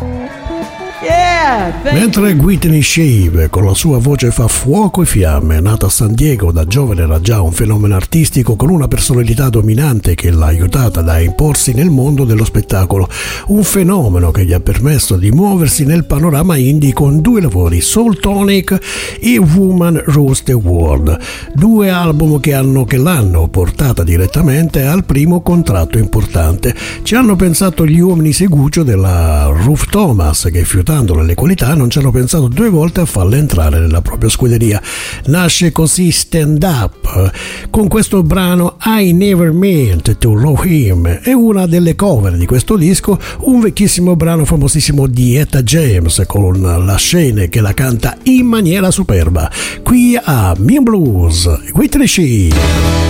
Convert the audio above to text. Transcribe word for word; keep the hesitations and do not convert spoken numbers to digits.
Mentre Whitney Shave con la sua voce fa fuoco e fiamme, nata a San Diego da giovane, era già un fenomeno artistico con una personalità dominante che l'ha aiutata a imporsi nel mondo dello spettacolo, un fenomeno che gli ha permesso di muoversi nel panorama indie con due lavori, Soul Tonic e Woman Rules the World, due album che, hanno, che l'hanno portata direttamente al primo contratto importante. Ci hanno pensato gli uomini seguccio della Ruth Thomas, che fiutandole le qualità non ci hanno pensato due volte a farla entrare nella propria scuderia. Nasce così Stand Up con questo brano I Never Meant to Love Him, è una delle cover di questo disco, un vecchissimo brano famosissimo di Etta James con la scena che la canta in maniera superba. Qui a Mean Blues Whitney Shave.